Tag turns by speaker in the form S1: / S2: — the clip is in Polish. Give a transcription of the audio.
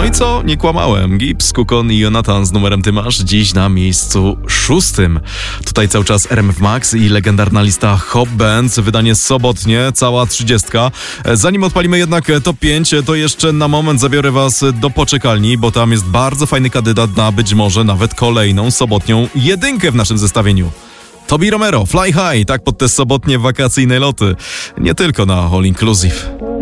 S1: No i co? Nie kłamałem. Gibbs, Kukon i Jonathan z numerem Ty masz dziś na miejscu 6. Tutaj cały czas RMF Max i legendarna lista Hop Bands, wydanie sobotnie, cała 30. Zanim odpalimy jednak top 5, to jeszcze na moment zabiorę was do poczekalni, bo tam jest bardzo fajny kandydat na być może nawet kolejną sobotnią jedynkę w naszym zestawieniu. Tobi Romero, Fly High, tak pod te sobotnie wakacyjne loty. Nie tylko na All Inclusive.